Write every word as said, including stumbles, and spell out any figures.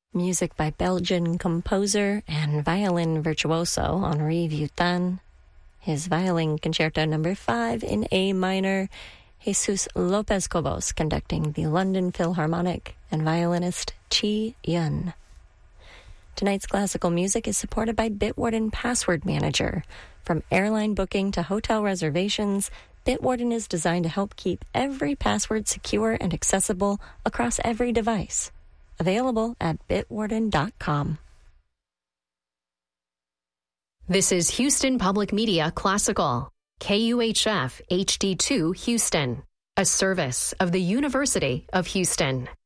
Music by Belgian composer and violin virtuoso Henri Vuitton. His violin concerto number five in A minor. Jesus Lopez Cobos conducting the London Philharmonic, and violinist Chi Yun. Tonight's classical music is supported by Bitwarden Password Manager. From airline booking to hotel reservations, Bitwarden is designed to help keep every password secure and accessible across every device. Available at bitwarden dot com. This is Houston Public Media Classical, K U H F H D two Houston, a service of the University of Houston.